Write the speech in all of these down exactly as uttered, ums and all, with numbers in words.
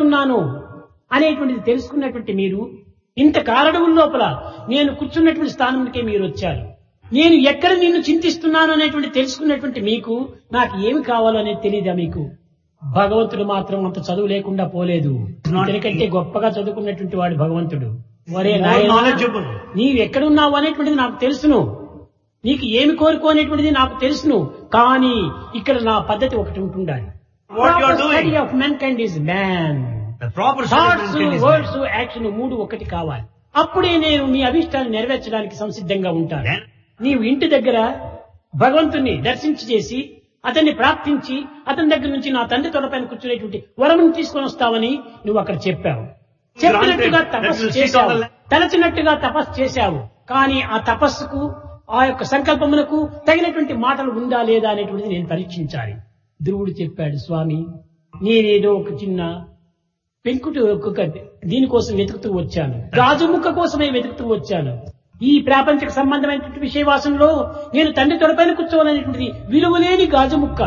ఉన్నాను అనేటువంటిది తెలుసుకున్నటువంటి మీరు ఇంత కారడవుల లోపల నేను కూర్చున్నటువంటి స్థానానికే మీరు వచ్చారు. నేను ఎక్కడ నిన్ను చింతిస్తున్నాను అనేటువంటి తెలుసుకున్నటువంటి మీకు నాకు ఏమి కావాలో అనేది తెలియదా మీకు? భగవంతుడు మాత్రం అంత చదువు లేకుండా పోలేదు. ఎందుకంటే గొప్పగా చదువుకున్నటువంటి వాడు భగవంతుడు. ఒరే నాయనా, నీవు ఎక్కడున్నావు అనేటువంటిది నాకు తెలుసును, నీకు ఏమి కోరుకో అనేటువంటిది నాకు తెలుసును. కానీ ఇక్కడ నా పద్ధతి ఒకటి ఉంటుండాలి. Study of man kind is man. Thoughts, words, action మూడు ఒకటి కావాలి. అప్పుడే నేను మీ అభిష్టాన్ని నెరవేర్చడానికి సంసిద్ధంగా ఉంటాను. నీవు ఇంటి దగ్గర భగవంతుని దర్శించి చేసి అతన్ని ప్రార్థించి అతని దగ్గర నుంచి నా తండ్రి తొడపైన కూర్చునేటువంటి వరమును తీసుకొని వస్తావని నువ్వు అక్కడ చెప్పావు. చెప్పినట్టుగా తపస్సు చేశావు, తలచినట్టుగా తపస్సు చేశావు. కానీ ఆ తపస్సుకు ఆ యొక్క సంకల్పములకు తగినటువంటి మాటలు ఉందా లేదా అనేటువంటిది నేను పరీక్షించాలి. ధ్రువుడు చెప్పాడు, స్వామి నేనేదో ఒక చిన్న పెంకుటి ఒక్కొక్క దీనికోసం వెతుకుతూ వచ్చాను, గాజు ముక్క కోసమే వెతుకుతూ వచ్చాను. ఈ ప్రాపంచిక సంబంధమైనటువంటి విషయవాసంలో నేను తండ్రి తొడపైన కూర్చోవాలనేటువంటిది విలువలేని గాజు ముక్క.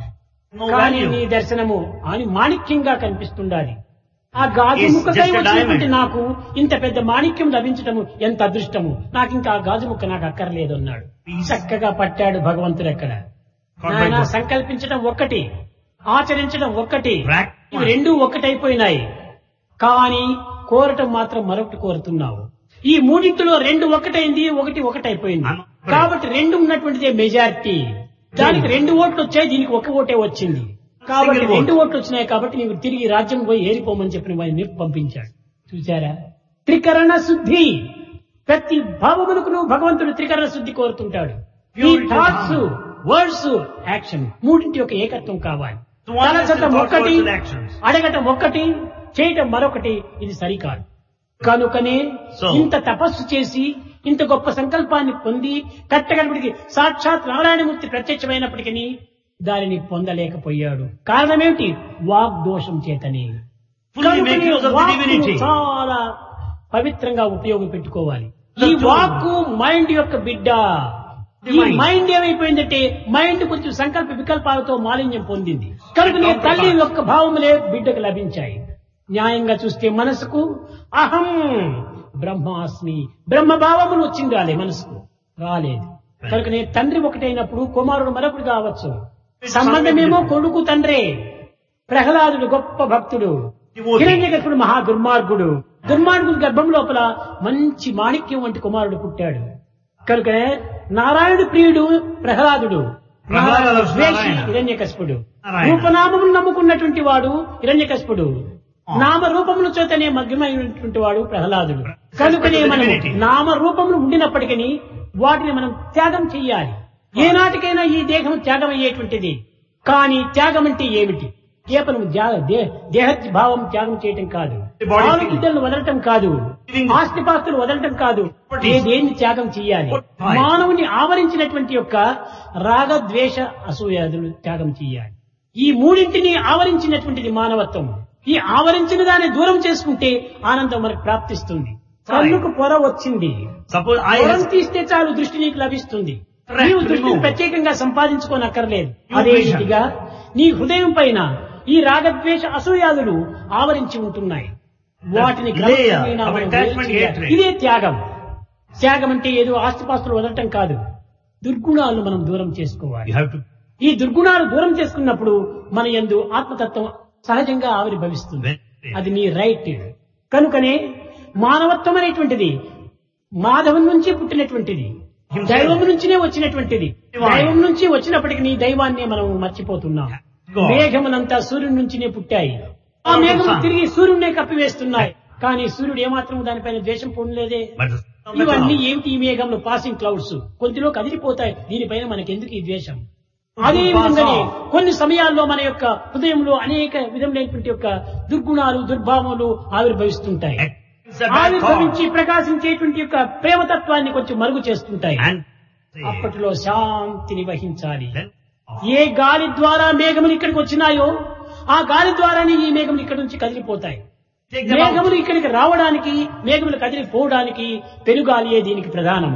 కానీ నీ దర్శనము అని మాణిక్యంగా కనిపిస్తుండాలి. ఆ గాజు ముక్కకై వచ్చినటువంటి నాకు ఇంత పెద్ద మాణిక్యం లభించటము ఎంత అదృష్టము. నాకు ఇంకా ఆ గాజు ముక్క నాకు అక్కర్లేదు అన్నాడు. చక్కగా పట్టాడు భగవంతుడు. ఎక్కడ నాయనా, సంకల్పించడం ఒక్కటి, ఆచరించడం ఒక్కటి, ఇవి రెండూ ఒక్కటైపోయినాయి. కానీ కోరటం మాత్రం మరొకటి కోరుతున్నావు. ఈ మూడింటిలో రెండు ఒకటైంది, ఒకటి ఒకటైపోయింది. కాబట్టి రెండు ఉన్నటువంటిదే మెజారిటీ. దానికి రెండు ఓట్లు వచ్చాయి, దీనికి ఒక ఓటే వచ్చింది. కాబట్టి రెండు ఓట్లు వచ్చినాయి. కాబట్టి నీవు తిరిగి రాజ్యం పోయి ఏరిపోమని చెప్పిన వారిని పంపించాడు. చూచారా, త్రికరణ శుద్ధి. ప్రతి భావములకు నువ్వు భగవంతుడు త్రికరణ శుద్ధి కోరుతుంటాడు. ఈ థాట్స్, వర్డ్స్, యాక్షన్ మూడింటి యొక్క ఏకత్వం కావాలి. తలచటం ఒక్కటి, అడగటం ఒక్కటి, చేయటం మరొకటి. ఇది సరికాదు. కనుకనే ఇంత తపస్సు చేసి ఇంత గొప్ప సంకల్పాన్ని పొంది కట్టగలిపటికి సాక్షాత్ నారాయణమూర్తి ప్రత్యక్షమైనప్పటికీ దానిని పొందలేకపోయాడు. కారణమేమిటి? వాగ్దోషం చేతనే. చాలా పవిత్రంగా ఉపయోగపెట్టుకోవాలి. ఈ వాక్కు మైండ్ యొక్క బిడ్డ. ఈ మైండ్ ఏమైపోయిందంటే మైండ్ కొంచెం సంకల్ప వికల్పాలతో మాలిన్యం పొందింది. కనుక తల్లి యొక్క భావములే బిడ్డకు లభించాయి. న్యాయంగా చూస్తే మనసుకు అహం బ్రహ్మాస్మి బ్రహ్మభావములు వచ్చింది, రాలే మనసుకు రాలేదు. కనుకనే తండ్రి ఒకటైనప్పుడు కుమారుడు మరొకటి కావచ్చు. సంబంధమేమో కొడుకు తండ్రే. ప్రహ్లాదుడు గొప్ప భక్తుడు, హిరణ్యకశిపుడు మహా దుర్మార్గుడు. దుర్మార్గుడు గర్భం లోపల మంచి మాణిక్యం వంటి కుమారుడు పుట్టాడు. కనుకనే నారాయణుడు ప్రియుడు ప్రహ్లాదుడు, ద్వేషి హిరణ్యకశిపుడు. రూపనామములు నమ్ముకున్నటువంటి వాడు హిరణ్యకశిపుడు, నామ రూపముల చేతనే మగ్నమైనటువంటి వాడు ప్రహ్లాదుడు. కనుకనే మనం నామ రూపములు ఉండినప్పటికీ వాటిని మనం త్యాగం చెయ్యాలి. ఏనాటికైనా ఈ దేహం త్యాగం అయ్యేటువంటిది. కానీ త్యాగం అంటే ఏమిటి? కేవలం దేహ భావం త్యాగం చేయటం కాదు, ఆలోచనలు వదలటం కాదు, ఆస్తిపాస్తులు వదలటం కాదు. దేన్ని త్యాగం చెయ్యాలి? మానవుని ఆవరించినటువంటి యొక్క రాగద్వేష అసూయాదులు త్యాగం చెయ్యాలి. ఈ మూడింటిని ఆవరించినటువంటిది మానవత్వం. ఈ ఆవరించిన దాన్ని దూరం చేసుకుంటే ఆనందం మనకు ప్రాప్తిస్తుంది. కన్నుకు పొర వచ్చింది, పొరం తీస్తే చాలు దృష్టి నీకు లభిస్తుంది. నీవు దృష్టిని ప్రత్యేకంగా సంపాదించుకోనక్కర్లేదు. అదే రీతిగా నీ హృదయం పైన ఈ రాగద్వేష అసూయాదులు ఆవరించి ఉంటున్నాయి. వాటిని ఇదే త్యాగం. త్యాగం అంటే ఏదో ఆస్తిపాస్తులు వదలటం కాదు, దుర్గుణాలను మనం దూరం చేసుకోవాలి. ఈ దుర్గుణాలు దూరం చేసుకున్నప్పుడు మన యందు ఆత్మతత్వం సహజంగా ఆవిర్భవిస్తుంది. అది నీ రైట్. కనుకనే మానవత్వం అనేటువంటిది మాధవం నుంచి పుట్టినటువంటిది, దైవం నుంచినే వచ్చినటువంటిది. దైవం నుంచి వచ్చినప్పటికీ నీ దైవాన్ని మనం మర్చిపోతున్నాం. మేఘములంతా సూర్యుడి నుంచినే పుట్టాయి. ఆ మేఘములు తిరిగి సూర్యుడినే కప్పివేస్తున్నాయి. కానీ సూర్యుడు ఏమాత్రం దానిపైన ద్వేషం పొందలేదే. ఇవన్నీ ఏమిటి? ఈ మేఘంలో పాసింగ్ క్లౌడ్స్ కొద్దిలో కదిలిపోతాయి. దీనిపైన మనకెందుకు ఈ ద్వేషం? అదే విధంగానే కొన్ని సమయాల్లో మన యొక్క హృదయంలో అనేక విధములైనటువంటి యొక్క దుర్గుణాలు, దుర్భావములు ఆవిర్భవిస్తుంటాయి. ఆవిర్భవించి ప్రకాశించేటువంటి యొక్క ప్రేమతత్వాన్ని కొంచెం మరుగు చేస్తుంటాయి. అప్పటిలో శాంతిని వహించాలి. ఏ గాలి ద్వారా మేఘములు ఇక్కడికి వచ్చినాయో ఆ గాలి ద్వారానే ఈ మేఘములు ఇక్కడి నుంచి కదిలిపోతాయి. మేఘములు ఇక్కడికి రావడానికి, మేఘములు కదిలిపోవడానికి పెనుగాలియే దీనికి ప్రధానము.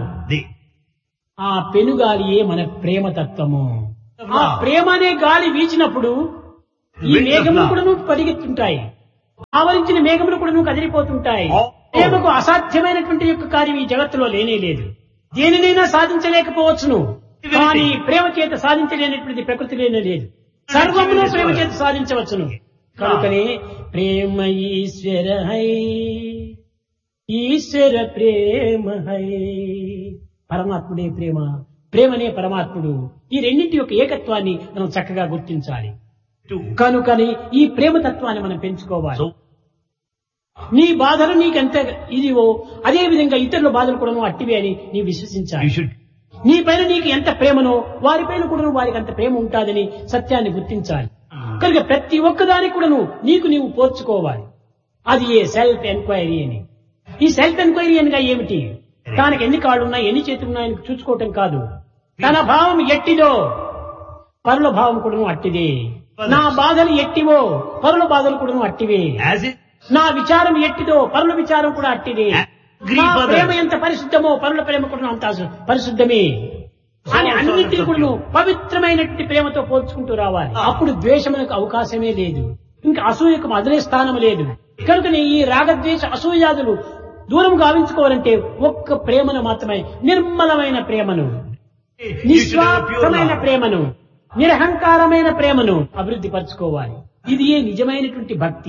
ఆ పెనుగాలియే మన ప్రేమతత్వము. ఆ ప్రేమ అనే గాలి వీచినప్పుడు ఈ మేఘములు కూడా పరిగెత్తుంటాయి. ఆవరించిన మేఘములు కూడా నువ్వు కదిలిపోతుంటాయి. ప్రేమకు అసాధ్యమైనటువంటి యొక్క కార్యం ఈ జగత్తులో లేనే లేదు. దేనినైనా సాధించలేకపోవచ్చును, కానీ ప్రేమ చేత సాధించలేనటువంటి ప్రకృతి లేనే లేదు. సర్వమును ప్రేమ చేత సాధించవచ్చును. కనుకనే ప్రేమ ఈశ్వర హై, ఈశ్వర ప్రేమ హై. పరమాత్ముడే ప్రేమ, ప్రేమనే పరమాత్ముడు. ఈ రెండింటి యొక్క ఏకత్వాన్ని మనం చక్కగా గుర్తించాలి. కనుకని ఈ ప్రేమ తత్వాన్ని మనం పెంచుకోవాలి. నీ బాధలు నీకెంత ఇదివో అదే విధంగా ఇతరుల బాధలు కూడా అట్టివే అని నీ విశ్వసించాలి. నీ పైన నీకు ఎంత ప్రేమనో వారి పైన కూడా వారికి అంత ప్రేమ ఉంటాదని సత్యాన్ని గుర్తించాలి. కనుక ప్రతి ఒక్కదానికి కూడా నీకు నీవు పోర్చుకోవాలి. అది ఏ సెల్ఫ్ ఎంక్వైరీ అని. ఈ సెల్ఫ్ ఎంక్వైరీ అనగా ఏమిటి? తనకి ఎన్ని కాళ్ళు ఉన్నాయి, ఎన్ని చేతులు ఉన్నాయని చూసుకోవటం కాదు. తన భావం ఎట్టిదో పరుల భావం కూడా అట్టిదే. నా బాధలు ఎట్టివో పరుల బాధలు కూడా అట్టివే. నా విచారం ఎట్టిదో పరుల విచారం కూడా అట్టిదే. నా ప్రేమ ఎంత పరిశుద్ధమో పరుల ప్రేమ కూడా అంత పరిశుద్ధమే అని అన్నింటినీ కూడా పవిత్రమైనటువంటి ప్రేమతో పోల్చుకుంటూ రావాలి. అప్పుడు ద్వేషములకు అవకాశమే లేదు, ఇంకా అసూయకు అదనే స్థానం లేదు. కనుకనే ఈ రాగద్వేష అసూయాదులు దూరం గావించుకోవాలంటే ఒక్క ప్రేమను మాత్రమే, నిర్మలమైన ప్రేమను, నిస్వార్థమైన ప్రేమను, నిరహంకారమైన ప్రేమను అభివృద్ధి పరచుకోవాలి. ఇది ఏ నిజమైనటువంటి భక్తి.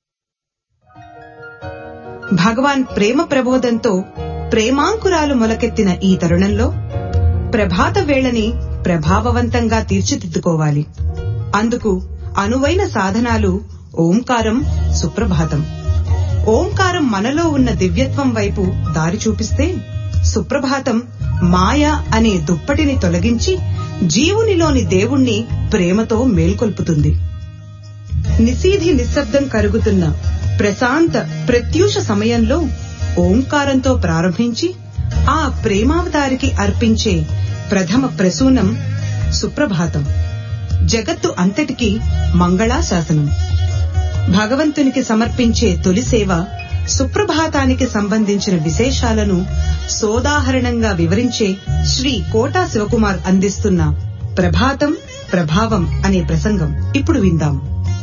భగవాన్ ప్రేమ ప్రబోధంతో ప్రేమాంకురాలు మొలకెత్తిన ఈ తరుణంలో ప్రభాత వేళని ప్రభావవంతంగా తీర్చిదిద్దుకోవాలి. అందుకు అనువైన సాధనాలు ఓంకారం, సుప్రభాతం. ఓంకారం మనలో ఉన్న దివ్యత్వం వైపు దారి చూపిస్తే, సుప్రభాతం మాయ అనే దుప్పటిని తొలగించి జీవునిలోని దేవుణ్ణి ప్రేమతో మేల్కొల్పుతుంది. నిశీధి నిశ్శబ్దం కరుగుతున్న ప్రశాంత ప్రత్యూష సమయంలో ఓంకారంతో ప్రారంభించి ఆ ప్రేమావతారికి అర్పించే ప్రథమ ప్రసూనం సుప్రభాతం. జగత్తు అంతటికీ మంగళాశాసనం. భగవంతునికి సమర్పించే తొలి సేవ సుప్రభాతానికి సంబంధించిన విశేషాలను సోదాహరణంగా వివరించే శ్రీ కోటా శివకుమార్ అందిస్తున్న ప్రభాతం ప్రభావం అనే ప్రసంగం ఇప్పుడు విందాం.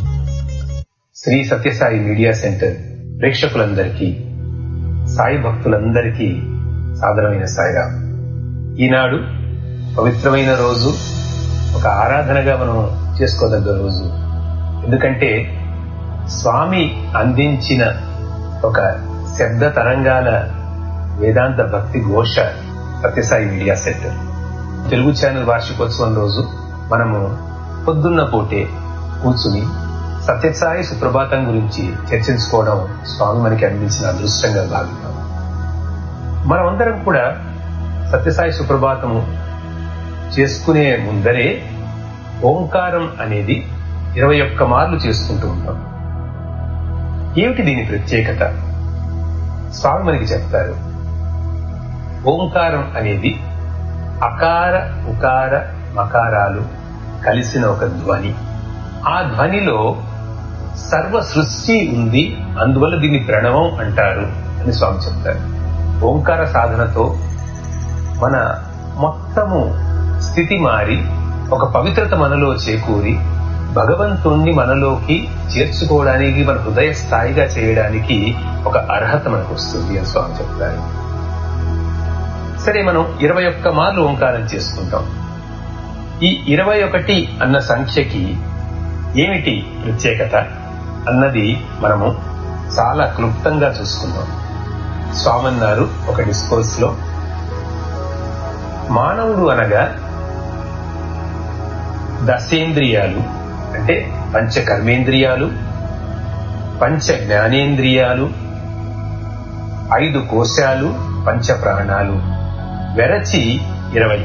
శ్రీ సత్యసాయి మీడియా సెంటర్ ప్రేక్షకులందరికీ, సాయి భక్తులందరికీ సాదరమైన సాయిరాం. ఈనాడు పవిత్రమైన రోజు, ఒక ఆరాధనగా మనం చేసుకోదగ్గ రోజు. ఎందుకంటే స్వామి అందించిన ఒక శబ్ద తరంగాల వేదాంత భక్తి ఘోష Sathya Sai media centre. Telugu channel వార్షికోత్సవం రోజు మనము పొద్దున్న పూటే కూర్చుని సత్యసాయి సుప్రభాతం గురించి చర్చించుకోవడం స్వామి మనకి అందించిన అదృష్టంగా భావిస్తాం. మనమందరం కూడా సత్యసాయి సుప్రభాతము చేసుకునే ముందరే ఓంకారం అనేది ఇరవై ఒక్క మార్లు చేసుకుంటూ ఉంటాం. ఏమిటి దీని ప్రత్యేకత? స్వామి మనకి చెప్తారు. ఓంకారం అనేది అకార ఉకార మకారాలు కలిసిన ఒక ధ్వని. ఆ ధ్వనిలో సర్వ సృష్టి ఉంది, అందువల్ల దీన్ని ప్రణవం అంటారు అని స్వామి చెప్తారు. ఓంకార సాధనతో మన మొత్తము స్థితి మారి ఒక పవిత్రత మనలో చేకూరి భగవంతుణ్ణి మనలోకి చేర్చుకోవడానికి, మన హృదయ స్థాయిగా చేయడానికి ఒక అర్హత మనకు వస్తుంది అని స్వామి చెప్తారు. సరే, మనం ఇరవై ఒక్క మార్లు ఓంకారం చేసుకుంటాం. ఈ ఇరవై ఒకటి అన్న సంఖ్యకి ఏమిటి ప్రత్యేకత అన్నది మనము చాలా క్లుప్తంగా చూసుకుందాం. స్వామి అన్నారు ఒక డిస్కోర్స్ లో, మానవుడు అనగా దశేంద్రియాలు అంటే పంచ కర్మేంద్రియాలు, పంచ జ్ఞానేంద్రియాలు, ఐదు కోశాలు, పంచ ప్రాణాలు వెరచి ఇరవై.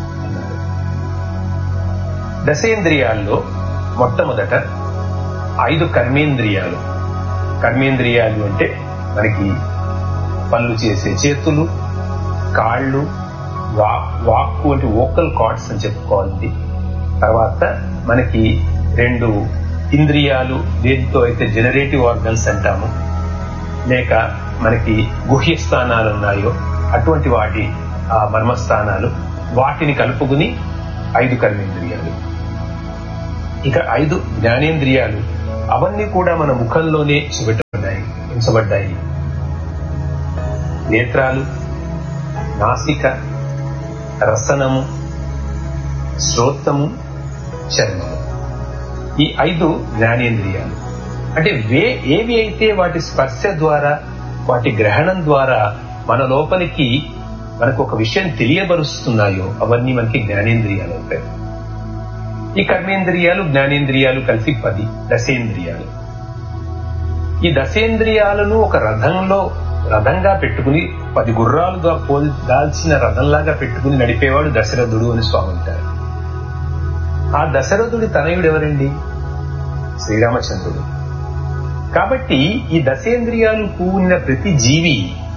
దశేంద్రియాల్లో మొట్టమొదట ఐదు కర్మేంద్రియాలు. కర్మేంద్రియాలు అంటే మనకి పనులు చేసే చేతులు, కాళ్ళు, వాక్కు అంటే వోకల్ కార్డ్స్ అని చెప్పుకోవాలి. తర్వాత మనకి రెండు ఇంద్రియాలు, దేంతో అయితే జనరేటివ్ ఆర్గన్స్ అంటాము, లేక మనకి గుహ్య స్థానాలు ఉన్నాయో అటువంటి వాటి ఆ మర్మస్థానాలు, వాటిని కలుపుకుని ఐదు కర్మేంద్రియాలు. ఇక ఐదు జ్ఞానేంద్రియాలు అవన్నీ కూడా మన ముఖంలోనే చూపెట్టబడ్డాయి ఉంచబడ్డాయి. నేత్రాలు, నాసిక, రసనము, శ్రోత్రము, చర్మము, ఈ ఐదు జ్ఞానేంద్రియాలు. అంటే వే ఏవి అయితే వాటి స్పర్శ ద్వారా, వాటి గ్రహణం ద్వారా మన లోపలికి మనకు ఒక విషయం తెలియబరుస్తున్నాయో అవన్నీ మనకి జ్ఞానేంద్రియాలు అవుతాయి. ఈ కర్మేంద్రియాలు, జ్ఞానేంద్రియాలు కలిసి పది దశేంద్రియాలు. ఈ దశేంద్రియాలను ఒక రథంలో రథంగా పెట్టుకుని, పది గుర్రాలుగా పోల్ దాల్చిన రథంలాగా పెట్టుకుని నడిపేవాడు దశరథుడు అని స్వామి అంటారు. ఆ దశరథుడి తనయుడు ఎవరండి? శ్రీరామచంద్రుడు. కాబట్టి ఈ దశేంద్రియాలు కూడిన ప్రతి జీవి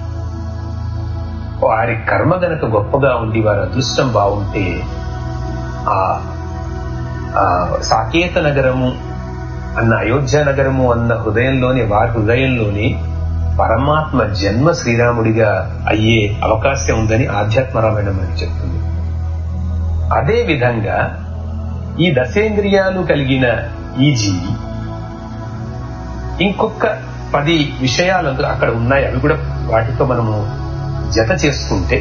వారి కర్మ గనక గొప్పగా ఉండి వారి అదృష్టం బాగుంటే ఆ సాకేత నగరము అన్న, అయోధ్య నగరము అన్న హృదయంలోని, వారి హృదయంలోని పరమాత్మ జన్మ శ్రీరాముడిగా అయ్యే అవకాశం ఉందని ఆధ్యాత్మ రామాయణం మనకి చెప్తుంది. అదే విధంగా ఈ దశేంద్రియాలు కలిగిన ఈ జీవి ఇంకొక పది విషయాలు అక్కడ ఉన్నాయి. అవి కూడా వాటితో మనము జత చేసుకుంటే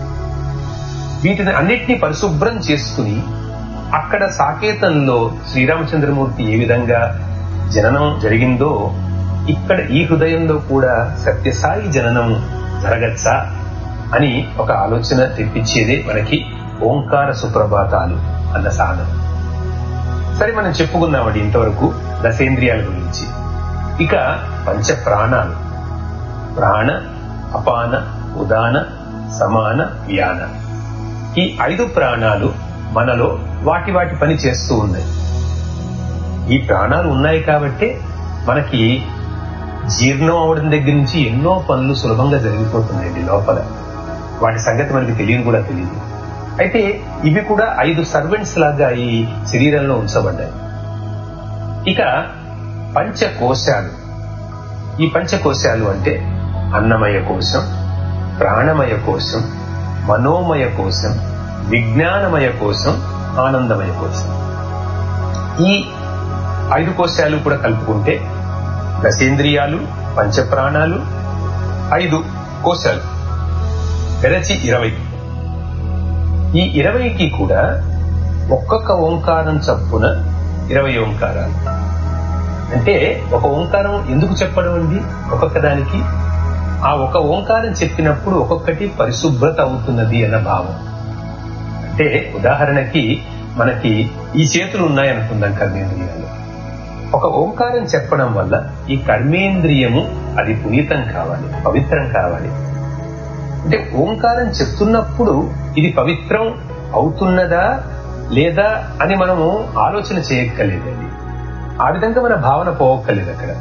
వీటిని అన్నిటినీ పరిశుభ్రం చేసుకుని అక్కడ సాకేతంలో శ్రీరామచంద్రమూర్తి ఏ విధంగా జననం జరిగిందో ఇక్కడ ఈ హృదయంలో కూడా సత్యసాయి జననం జరగచ్చా అని ఒక ఆలోచన తెప్పించేదే మనకి ఓంకార సుప్రభాతాలు అన్న సాధన. సరే, మనం చెప్పుకున్నామండి ఇంతవరకు దశేంద్రియాల గురించి. ఇక పంచ ప్రాణాలు, ప్రాణ, అపాన, ఉదాన, సమాన, వ్యాన, ఈ ఐదు ప్రాణాలు మనలో వాటి వాటి పని చేస్తూ ఉన్నాయి. ఈ ప్రాణాలు ఉన్నాయి కాబట్టి మనకి జీర్ణం అవడం దగ్గర నుంచి ఎన్నో పనులు సులభంగా జరిగిపోతున్నాయండి లోపల. వాటి సంగతి మనకి తెలియని కూడా తెలియదు. అయితే ఇవి కూడా ఐదు సర్వెంట్స్ లాగా ఈ శరీరంలో ఉంచబడ్డాయి. ఇక పంచకోశాలు. ఈ పంచకోశాలు అంటే అన్నమయ కోశం, ప్రాణమయ కోశం, మనోమయ కోశం, విజ్ఞానమయ కోశం, ఆనందమయ కోశం. ఈ ఐదు కోశాలు కూడా కలుపుకుంటే దశేంద్రియాలు, పంచప్రాణాలు, ఐదు కోశాలు పెరచి ఇరవై. ఈ ఇరవైకి కూడా ఒక్కొక్క ఓంకారం చప్పున ఇరవై ఓంకారాలు. అంటే ఒక ఓంకారం ఎందుకు చెప్పడం అండి? ఒక్కొక్క దానికి ఆ ఒక ఓంకారం చెప్పినప్పుడు ఒక్కొక్కటి పరిశుభ్రత అవుతున్నది అన్న భావం. అంటే ఉదాహరణకి మనకి ఈ చేతులు ఉన్నాయనుకుందాం కర్మేంద్రియాలు. ఒక ఓంకారం చెప్పడం వల్ల ఈ కర్మేంద్రియము అది పునీతం కావాలి, పవిత్రం కావాలి. అంటే ఓంకారం చెప్తున్నప్పుడు ఇది పవిత్రం అవుతున్నదా లేదా అని మనము ఆలోచన చేయక్కర్లేదండి. ఆ విధంగా మన భావన పోవక్కర్లేదు. అక్కడ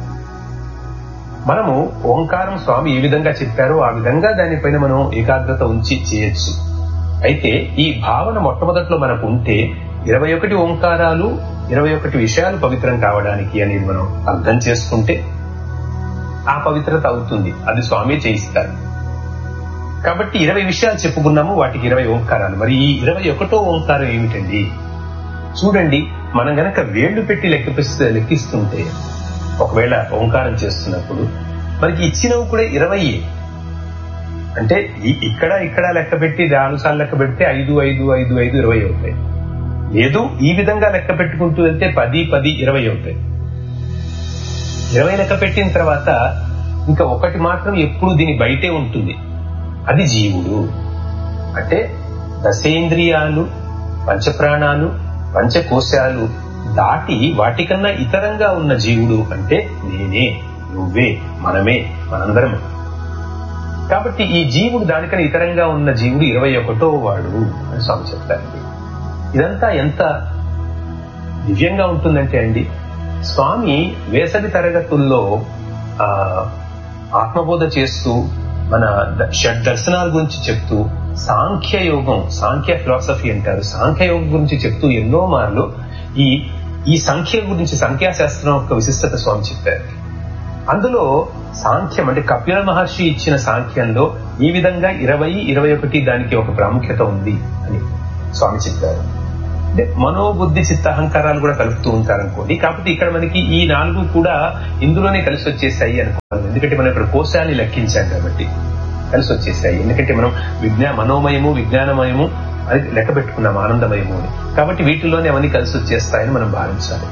మనము ఓంకారం స్వామి ఏ విధంగా చెప్పారో ఆ విధంగా దానిపైన మనం ఏకాగ్రత ఉంచి చేయొచ్చు. అయితే ఈ భావన మొట్టమొదట్లో మనకు ఉంటే ఇరవై ఒకటి ఓంకారాలు, ఇరవై ఒకటి విషయాలు పవిత్రం కావడానికి అనేది మనం అర్థం చేసుకుంటే ఆ పవిత్రత అవుతుంది. అది స్వామి చేయిస్తారు. కాబట్టి ఇరవై విషయాలు చెప్పుకున్నాము, వాటికి ఇరవై ఓంకారాలు. మరి ఈ ఇరవై ఒకటో ఓంకారం ఏమిటండి? చూడండి, మనం గనక వేళ్లు పెట్టి లెక్కిపిస్తే లెక్కిస్తుంటే ఒకవేళ ఓంకారం చేస్తున్నప్పుడు మనకి ఇచ్చినవి కూడా ఇరవై. అంటే ఇక్కడ ఇక్కడ లెక్క పెట్టి నాలుగు సార్లు లెక్క పెడితే ఐదు ఐదు ఐదు ఐదు ఇరవై అవుతాయి. లేదు ఈ విధంగా లెక్క పెట్టుకుంటూ వెళ్తే పది పది ఇరవై అవుతాయి. ఇరవై లెక్క పెట్టిన తర్వాత ఇంకా ఒకటి మాత్రం ఎప్పుడు దీని బయటే ఉంటుంది, అది జీవుడు. అంటే దశేంద్రియాలు, పంచప్రాణాలు, పంచకోశాలు దాటి వాటికన్నా ఇతరంగా ఉన్న జీవుడు అంటే నేనే, నువ్వే, మనమే, మనందరం. కాబట్టి ఈ జీవుడు దానికన్నా ఇతరంగా ఉన్న జీవుడు ఇరవై ఒకటో వాడు అని స్వామి చెప్తారండి. ఇదంతా ఎంత దివ్యంగా ఉంటుందంటే అండి, స్వామి వేసవి తరగతుల్లో ఆ ఆత్మబోధ చేస్తూ మన షడ్ దర్శనాల గురించి చెప్తూ సాంఖ్యయోగం, సాంఖ్య ఫిలాసఫీ అంటారు, సాంఖ్యయోగం గురించి చెప్తూ ఎన్నో మార్లు ఈ ఈ సంఖ్య గురించి, సంఖ్యాశాస్త్రం యొక్క విశిష్టత స్వామి చెప్పారు. అందులో సాంఖ్యం అంటే కపిల మహర్షి ఇచ్చిన సాంఖ్యంలో ఈ విధంగా ఇరవై ఇరవై ఒకటి దానికి ఒక ప్రాముఖ్యత ఉంది అని స్వామి చెప్పారు. అంటే మనోబుద్ధి చిత్త అహంకారాలు కూడా కలుపుతూ ఉంటారనుకోండి. కాబట్టి ఇక్కడ మనకి ఈ నాలుగు కూడా ఇందులోనే కలిసి వచ్చేసాయి అనుకోవాలి. ఎందుకంటే మనం ఇక్కడ కోశాన్ని లెక్కించాం కాబట్టి కలిసి వచ్చేసాయి. ఎందుకంటే మనం విజ్ఞా మనోమయము విజ్ఞానమయము అది లెక్క పెట్టుకున్నాం, ఆనందమయము అని. కాబట్టి వీటిల్లోనే అవన్నీ కలిసి వచ్చేస్తాయని మనం భావించాలి.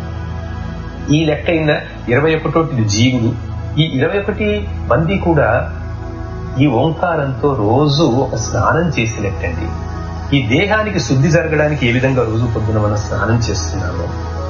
ఈ లెక్క అయిన ఇరవై ఒకటోటి జీవుడు, ఈ ఇరవై ఒకటి మంది కూడా ఈ ఓంకారంతో రోజు ఒక స్నానం చేసినట్టండి. ఈ దేహానికి శుద్ధి జరగడానికి ఏ విధంగా రోజు పొద్దున మనం స్నానం చేస్తున్నామో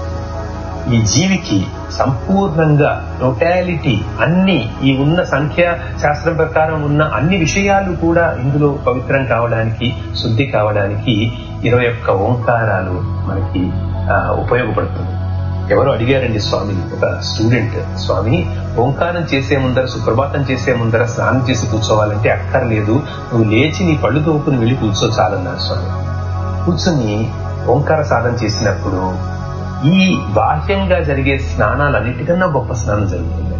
ఈ జీవికి సంపూర్ణంగా టోటాలిటీ అన్ని ఈ ఉన్న సంఖ్యా శాస్త్రం ప్రకారం ఉన్న అన్ని విషయాలు కూడా ఇందులో పవిత్రం కావడానికి శుద్ధి కావడానికి ఇరవై ఒక్క ఓంకారాలు మనకి ఉపయోగపడుతుంది. ఎవరో అడిగారండి స్వామి, ఒక స్టూడెంట్, స్వామి ఓంకారం చేసే ముందర సుప్రభాతం చేసే ముందర స్నానం చేసి కూర్చోవాలంటే అక్కర్లేదు, నువ్వు లేచి నీ పళ్ళు తోపుని వెళ్ళి కూర్చో చాలన్నారు స్వామి. కూర్చొని ఓంకార సాధన చేసినప్పుడు ఈ బాహ్యంగా జరిగే స్నానాలన్నిటికన్నా గొప్ప స్నానం జరుగుతుంది.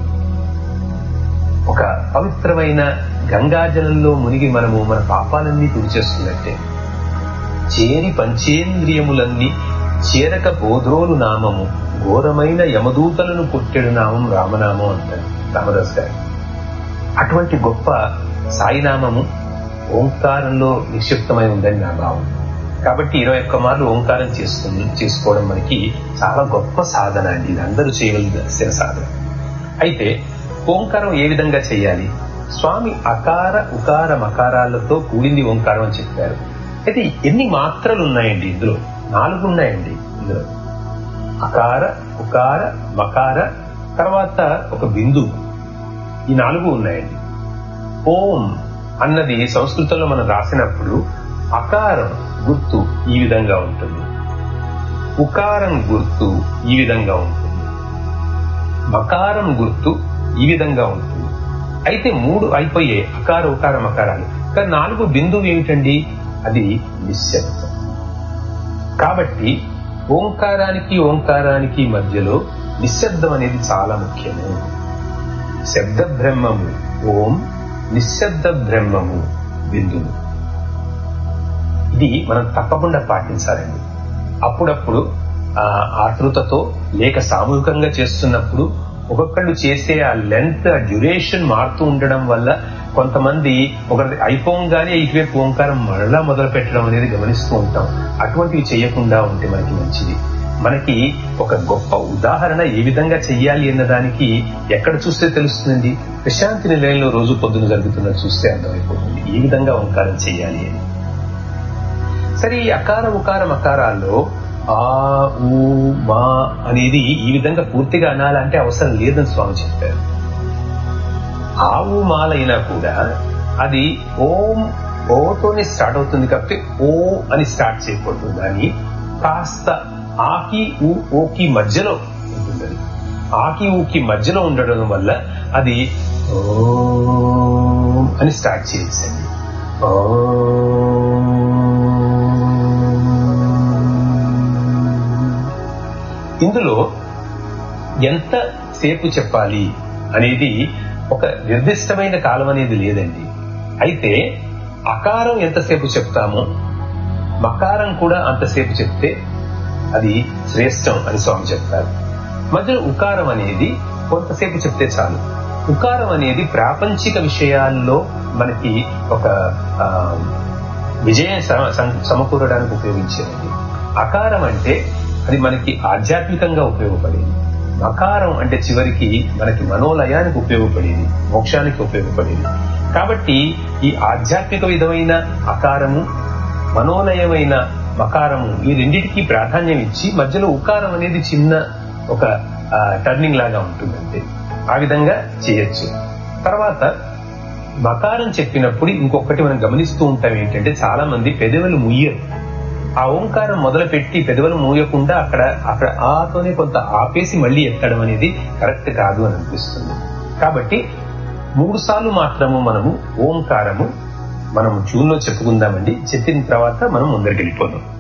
ఒక పవిత్రమైన గంగాజలంలో మునిగి మనము మన పాపాలన్నీ తుడిచేస్తున్నట్టే. చేరి పంచేంద్రియములన్నీ చేరక బోధోలు నామము ఘోరమైన యమదూతలను కొట్టెడు నామం రామనామం అంటారు రామదాస్ గారు. అటువంటి గొప్ప సాయినామము ఓంకారంలో నిక్షిప్తమై ఉందని నా భావం. కాబట్టి ఇరవై ఒక్క మార్లు ఓంకారం చేస్తుంది చేసుకోవడం మనకి చాలా గొప్ప సాధన అండి. ఇది అందరూ చేయవలసిన సాధన. అయితే ఓంకారం ఏ విధంగా చేయాలి? స్వామి అకార ఉకార మకారాలతో కూడింది ఓంకారం అని చెప్పారు. అయితే ఎన్ని మాత్రలు ఉన్నాయండి ఇందులో? నాలుగు ఉన్నాయండి ఇందులో. అకార ఉకార మకార తర్వాత ఒక బిందువు, ఈ నాలుగు ఉన్నాయండి. ఓం అన్నది సంస్కృతంలో మనం రాసినప్పుడు అకారం గుర్తు ఈ విధంగా ఉంటుంది, ఉకారం గుర్తు ఈ విధంగా ఉంటుంది, మకారం గుర్తు ఈ విధంగా ఉంటుంది. అయితే మూడు అయిపోయాయి అకార ఉకార మకారాలు. కానీ నాలుగు బిందువు ఏమిటండి? అది నిశ్శబ్దం. కాబట్టి ఓంకారానికి ఓంకారానికి మధ్యలో నిశ్శబ్దం అనేది చాలా ముఖ్యము. శబ్ద బ్రహ్మము ఓం, నిశ్శబ్ద బ్రహ్మము బిందువు. ఇది మనం తప్పకుండా పాటించాలండి. అప్పుడప్పుడు ఆ ఆతృతతో లేక సామూహికంగా చేస్తున్నప్పుడు ఒక్కొక్కళ్ళు చేసే ఆ లెంత్, ఆ డ్యూరేషన్ మారుతూ ఉండడం వల్ల కొంతమంది ఒకరి అయిపోగానే ఇటువైపు ఓంకారం మరలా మొదలు పెట్టడం అనేది గమనిస్తూ ఉంటాం. అటువంటివి చేయకుండా ఉంటే మనకి మంచిది. మనకి ఒక గొప్ప ఉదాహరణ ఏ విధంగా చెయ్యాలి అన్నదానికి ఎక్కడ చూస్తే తెలుస్తుందండి? ప్రశాంతి నిలయంలో రోజు పొద్దున జరుగుతున్నది చూస్తే అర్థమైపోతుంది ఏ విధంగా ఓంకారం చెయ్యాలి అని. సరే, ఈ అకార ఉకార మకారాల్లో ఆ ఊ మా అనేది ఈ విధంగా పూర్తిగా అనాలంటే అవసరం లేదని స్వామి చెప్పారు. ఆవు మాలైనా కూడా అది ఓం ఓతోనే స్టార్ట్ అవుతుంది కాబట్టి ఓ అని స్టార్ట్ చేయకూడదు. కానీ కాస్త ఆకి ఊ ఓకి మధ్యలో ఉంటుంది. ఆకి ఊకి మధ్యలో ఉండడం వల్ల అది ఓం అని స్టార్ట్ చేయొచ్చండి. ఇందులో ఎంత సేపు చెప్పాలి అనేది ఒక నిర్దిష్టమైన కాలం అనేది లేదండి. అయితే అకారం ఎంతసేపు చెప్తామో మకారం కూడా అంతసేపు చెప్తే అది శ్రేష్టం అని స్వామి చెప్తారు. మధ్యలో ఉకారం అనేది కొంతసేపు చెప్తే చాలు. ఉకారం అనేది ప్రాపంచిక విషయాల్లో మనకి ఒక విజయం సమకూరడానికి ఉపయోగించేది. అకారం అంటే అది మనకి ఆధ్యాత్మికంగా ఉపయోగపడేది. మకారం అంటే చివరికి మనకి మనోలయానికి ఉపయోగపడేది, మోక్షానికి ఉపయోగపడేది. కాబట్టి ఈ ఆధ్యాత్మిక విధమైన అకారము, మనోలయమైన మకారము, ఈ రెండింటికి ప్రాధాన్యం ఇచ్చి మధ్యలో ఉకారం అనేది చిన్న ఒక టర్నింగ్ లాగా ఉంటుందంటే ఆ విధంగా చేయొచ్చు. తర్వాత మకారం చెప్పినప్పుడు ఇంకొకటి మనం గమనిస్తూ ఉంటాం ఏంటంటే, చాలా మంది పెదవులు ముయ్యరు. ఆ ఓంకారం మొదలు పెట్టి పెదవులు మూయకుండా అక్కడ అక్కడ ఆతోనే కొంత ఆపేసి మళ్ళీ ఎత్తడం అనేది కరెక్ట్ కాదు అని అనిపిస్తుంది. కాబట్టి మూడు సార్లు మాత్రము మనము ఓంకారము మనము ట్యూన్లో చెప్పుకుందామండి. చెప్పిన తర్వాత మనం ముందరికి వెళ్ళిపోదాం.